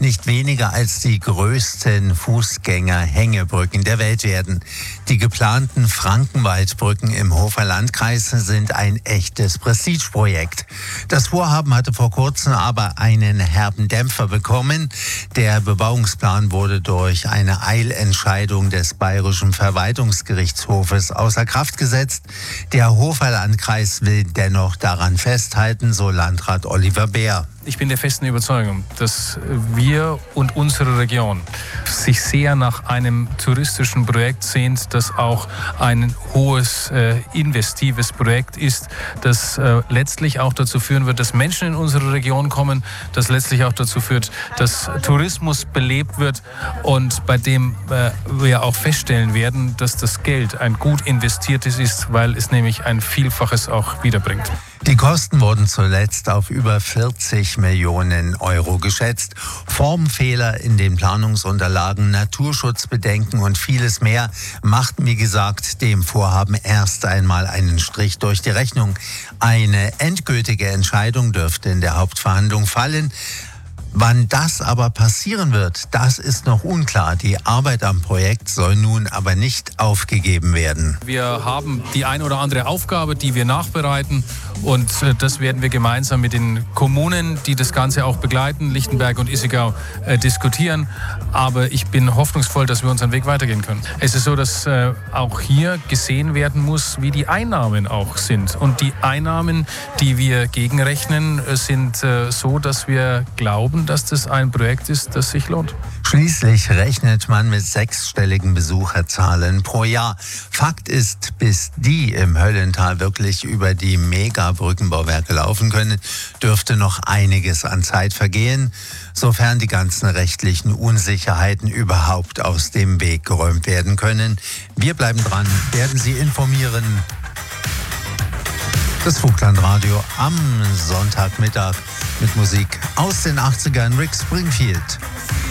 nicht weniger als die größten Fußgänger-Hängebrücken der Welt werden. Die geplanten Frankenwaldbrücken im Hofer Landkreis sind ein echtes Prestigeprojekt. Das Vorhaben hatte vor kurzem aber einen herben Dämpfer bekommen. Der Bebauungsplan wurde durch eine Eilentscheidung des Bayerischen Verwaltungsgerichtshofes außer Kraft gesetzt. Der Hofer Landkreis will dennoch daran festhalten, so Landrat Oliver Beer. Ich bin der festen Überzeugung, dass wir und unsere Region sich sehr nach einem touristischen Projekt sehnt, das auch ein hohes investives Projekt ist, das letztlich auch dazu führen wird, dass Menschen in unsere Region kommen, das letztlich auch dazu führt, dass Tourismus belebt wird und bei dem wir auch feststellen werden, dass das Geld ein gut investiertes ist, weil es nämlich ein Vielfaches auch wiederbringt. Die Kosten wurden zuletzt auf über 40 Millionen Euro geschätzt. Formfehler in den Planungsunterlagen, Naturschutzbedenken und vieles mehr machten, wie gesagt, dem Vorhaben erst einmal einen Strich durch die Rechnung. Eine endgültige Entscheidung dürfte in der Hauptverhandlung fallen. Wann das aber passieren wird, das ist noch unklar. Die Arbeit am Projekt soll nun aber nicht aufgegeben werden. Wir haben die ein oder andere Aufgabe, die wir nachbereiten und das werden wir gemeinsam mit den Kommunen, die das Ganze auch begleiten, Lichtenberg und Issigau, diskutieren. Aber ich bin hoffnungsvoll, dass wir unseren Weg weitergehen können. Es ist so, dass auch hier gesehen werden muss, wie die Einnahmen auch sind. Und die Einnahmen, die wir gegenrechnen, sind so, dass wir glauben, dass das ein Projekt ist, das sich lohnt. Schließlich rechnet man mit 6-stelligen Besucherzahlen pro Jahr. Fakt ist, bis die im Höllental wirklich über die Mega-Brückenbauwerke laufen können, dürfte noch einiges an Zeit vergehen, sofern die ganzen rechtlichen Unsicherheiten überhaupt aus dem Weg geräumt werden können. Wir bleiben dran, werden Sie informieren. Das Vogtlandradio am Sonntagmittag mit Musik aus den 80ern, Rick Springfield.